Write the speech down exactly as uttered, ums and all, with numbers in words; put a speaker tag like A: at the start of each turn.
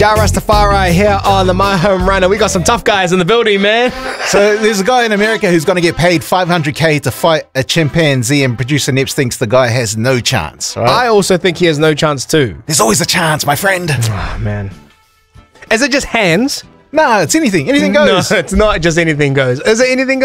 A: Ja Rastafari here on the My Home Run, and we got some tough guys in the building, man.
B: So there's a guy in America who's going to get paid five hundred K to fight a chimpanzee, and producer Nips thinks the guy has no chance. Right?
A: I also think he has no chance too.
B: There's always a chance, my friend.
A: Oh, man. Is it just hands?
B: Nah, it's anything. Anything goes.
A: No, it's not just anything goes. Is it anything goes?